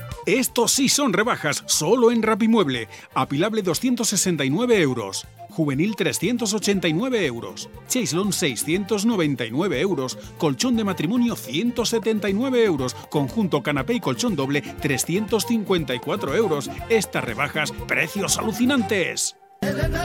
Estos sí son rebajas, solo en Rapimueble. Apilable 269 euros. Juvenil 389 euros. Chaislon 699 euros. Colchón de matrimonio 179 euros. Conjunto canapé y colchón doble 354 euros. Estas rebajas, precios alucinantes.